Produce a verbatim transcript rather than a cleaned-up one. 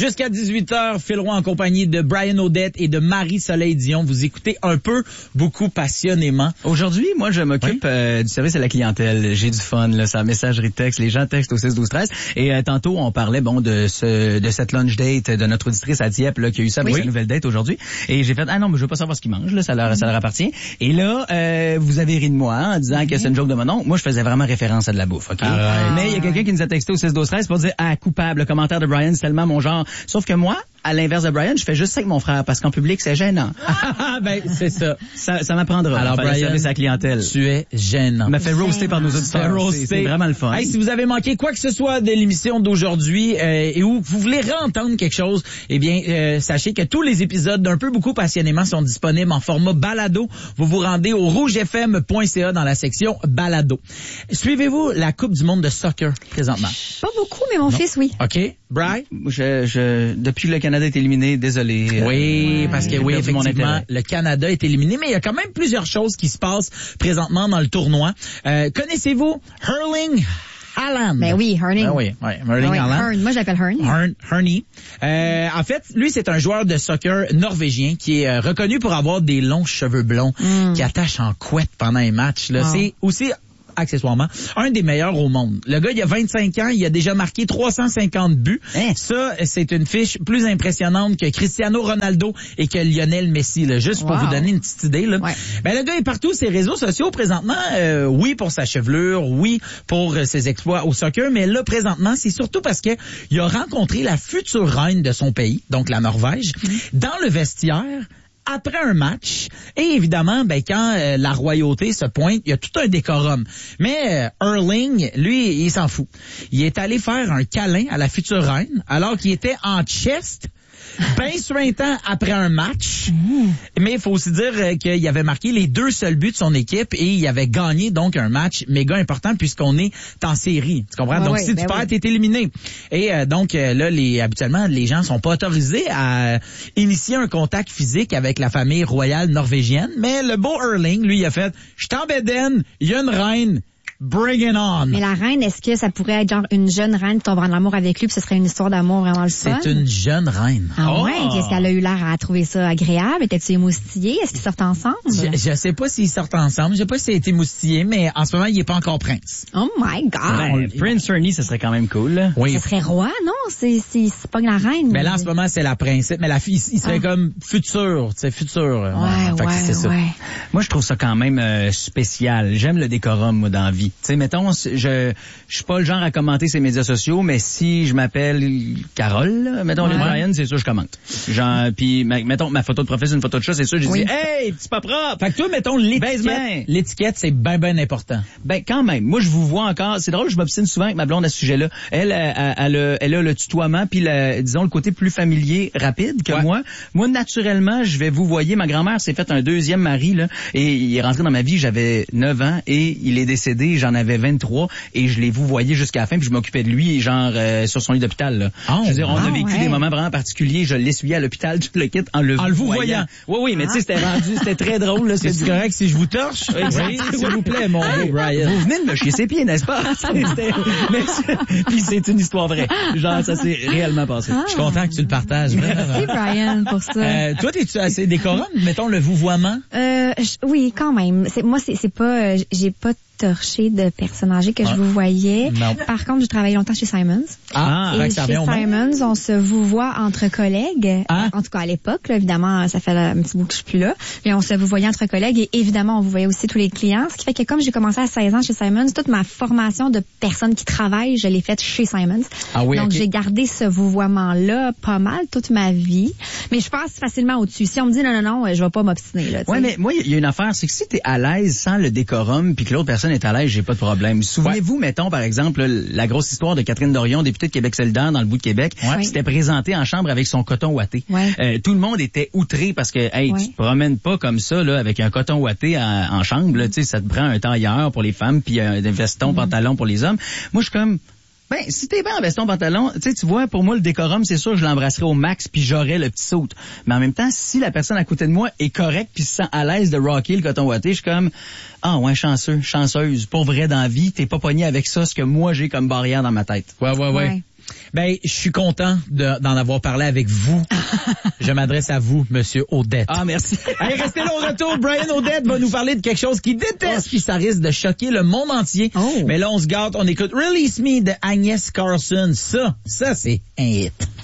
Jusqu'à dix-huit heures, Phil Roy en compagnie de Brian Odette et de Marie-Soleil Dion. Vous écoutez un peu, beaucoup passionnément. Aujourd'hui, moi, je m'occupe oui. euh, du service à la clientèle. J'ai du fun, là, ça messagerie de texte. Les gens textent au six douze treize. Et euh, tantôt, on parlait bon de ce de cette lunch date de notre auditrice à Dieppe là, qui a eu ça avec oui. sa nouvelle date aujourd'hui. Et j'ai fait, ah non, mais je veux pas savoir ce qu'ils mangent, là, ça leur, ça leur appartient. Et là, euh, vous avez ri de moi hein, en disant mm-hmm. que c'est une joke de mon nom. Moi, je faisais vraiment référence à de la bouffe, OK? Ah, mais il y a quelqu'un qui nous a texté au six douze treize pour dire, ah, coupable, le commentaire de Brian, c'est tellement mon genre. Sauf que moi, à l'inverse de Brian, je fais juste ça avec mon frère parce qu'en public, c'est gênant. ben, c'est ça. Ça, ça m'apprendra. Alors, Brian, service à la clientèle. Tu es gênant. m'a fait roaster par nos auditeurs. C'est, c'est vraiment le fun. Hey, si vous avez manqué quoi que ce soit de l'émission d'aujourd'hui euh, et où vous voulez réentendre quelque chose, eh bien, euh, sachez que tous les épisodes d'Un peu beaucoup passionnément sont disponibles en format balado. Vous vous rendez au rouge f m point c a dans la section balado. Suivez-vous la Coupe du monde de soccer présentement? Pas beaucoup, mais mon non. fils, oui. OK. Brian? Je, je, depuis que le Canada est éliminé, désolé. Oui, euh, parce que oui, effectivement, le Canada est éliminé, mais il y a quand même plusieurs choses qui se passent présentement dans le tournoi. Euh, connaissez-vous Erling Haaland? Ben oui, Erling. Ben oui, oui, Erling oui, Haaland. Hearn. Moi, je l'appelle Hearn. Hearn, Hearny. Euh, en fait, lui, c'est un joueur de soccer norvégien qui est euh, reconnu pour avoir des longs cheveux blonds mm. qui attachent en couette pendant les matchs. Là. Oh. C'est aussi accessoirement, un des meilleurs au monde. Le gars, il a vingt-cinq ans, il a déjà marqué trois cent cinquante buts. Hein? Ça, c'est une fiche plus impressionnante que Cristiano Ronaldo et que Lionel Messi, là, juste wow. pour vous donner une petite idée. Là. Ouais. Ben, le gars est partout sur ses réseaux sociaux présentement. Euh, oui, pour sa chevelure, oui, pour euh, ses exploits au soccer, mais là, présentement, c'est surtout parce que il a rencontré la future reine de son pays, donc la Norvège, mmh. dans le vestiaire, après un match, et évidemment, ben quand euh, la royauté se pointe, il y a tout un décorum. Mais euh, Erling, lui, il s'en fout. Il est allé faire un câlin à la future reine, alors qu'il était en chest, ben suintant après un match. Mmh. Mais il faut aussi dire euh, qu'il avait marqué les deux seuls buts de son équipe et il avait gagné donc un match méga important puisqu'on est en série. Tu comprends? Ah, donc oui, si ben tu perds, oui. t'es éliminé. Et euh, donc euh, là, les habituellement, les gens sont pas autorisés à initier un contact physique avec la famille royale norvégienne. Mais le beau Erling, lui, il a fait, je suis en bédaine, il y a une reine. Bring it on! Mais la reine, est-ce que ça pourrait être genre une jeune reine qui tombe en amour avec lui puis ce serait une histoire d'amour vraiment le fun? C'est une jeune reine. Ah oh. ouais? Est-ce qu'elle a eu l'air à trouver ça agréable? Étaient-ils émoustillés? Est-ce qu'ils sortent ensemble? Je, je sais pas s'ils sortent ensemble. Je sais pas s'il a été émoustillé, mais en ce moment, il est pas encore prince. Oh my God! Ouais, Prince Ernie, ça serait quand même cool. Là. Oui. Ça serait roi, non? C'est, c'est, c'est pas la reine. Mais là, en ce moment, c'est la princesse. Mais la fille, il serait ah. comme futur. Tu sais, futur. Ouais, ouais, ouais, c'est ça. ouais. Moi, je trouve ça quand même euh, spécial. J'aime le décorum, moi, dans la vie. Tu sais, mettons, je je suis pas le genre à commenter ses médias sociaux, mais si je m'appelle Carole, là, mettons ouais. les Brian, c'est sûr je commente. Genre puis mettons ma photo de profil, c'est une photo de chat, c'est sûr je oui. dis hey, c'est pas propre. Fait que toi mettons l'étiquette, l'étiquette c'est ben ben important. Ben quand même. Moi je vous vois encore, c'est drôle, je m'obstine souvent avec ma blonde à ce sujet-là. Elle elle, elle, elle, a, elle a le tutoiement puis le, disons le côté plus familier, rapide que ouais. moi. Moi naturellement, je vais vous voyer, ma grand-mère s'est fait un deuxième mari là et il est rentré dans ma vie, j'avais neuf ans et il est décédé, j'en avais vingt-trois et je l'ai vous voyé jusqu'à la fin puis je m'occupais de lui genre euh, sur son lit d'hôpital là. Oh, je veux dire on oh, a vécu ouais. des moments vraiment particuliers, je l'essuyais à l'hôpital, je le quitte en le, en le vous voyant. Oui oui, mais ah. tu sais c'était rendu c'était très drôle là, c'est correct si je vous torche. Oui, oui s'il vous plaît mon beau Brian. Vous venez de me chier ses pieds, n'est-ce pas? mais puis c'est une histoire vraie. Genre ça s'est réellement passé. Ah. Je suis content que tu le partages. Merci Brian pour ça. Euh, toi t'es-tu assez décorum, mettons le vouvoiement? Euh oui, quand même. C'est moi c'est c'est pas euh, j'ai pas torché de personnes âgées que ah. je vous voyais. Non. Par contre, j'ai travaillé longtemps chez Simons. Ah, et chez Simons, on se vous voit entre collègues. Ah. En tout cas, à l'époque, là, évidemment, ça fait un petit bout que je suis plus là. Mais on se vous voyait entre collègues et évidemment, on vous voyait aussi tous les clients. Ce qui fait que comme j'ai commencé à seize ans chez Simons, toute ma formation de personnes qui travaillent, je l'ai faite chez Simons. Ah oui, donc, okay. j'ai gardé ce vouvoiement-là pas mal toute ma vie. Mais je passe facilement au-dessus. Si on me dit non, non, non, je vais pas m'obstiner. Là, ouais, mais moi, il y a une affaire, c'est que si t'es à l'aise sans le décorum puis que l'autre personne est à l'aise, j'ai pas de problème. Souvenez-vous, ouais. mettons, par exemple, la grosse histoire de Catherine Dorion, députée de Québec solidaire dans le bout de Québec, ouais. s'était présentée en chambre avec son coton ouaté. Ouais. Euh, tout le monde était outré parce que, hey, ouais. tu te promènes pas comme ça, là, avec un coton ouaté en, en chambre, là, tu sais, ça te prend un tailleur pour les femmes puis un veston, mm-hmm. pantalon pour les hommes. Moi, je suis comme, ben, si t'es bien en veston pantalon, tu sais, tu vois, pour moi, le décorum, c'est sûr, je l'embrasserai au max puis j'aurai le petit saut. Mais en même temps, si la personne à côté de moi est correcte puis se sent à l'aise de rocker le coton ouaté, je suis comme, ah ouais, chanceux, chanceuse. Pour vrai dans la vie, t'es pas pogné avec ça, ce que moi j'ai comme barrière dans ma tête. Ouais, ouais, ouais. ouais. Ben, je suis content de, d'en avoir parlé avec vous. Je m'adresse à vous, Monsieur Odette. Ah, merci. Allez, restez là au retour. Brian Odette va nous parler de quelque chose qu'il déteste, puis ça risque de choquer le monde entier. Oh. Mais là, on se gâte, on écoute Release Me de Agnès Carlson. Ça, ça, c'est un hit.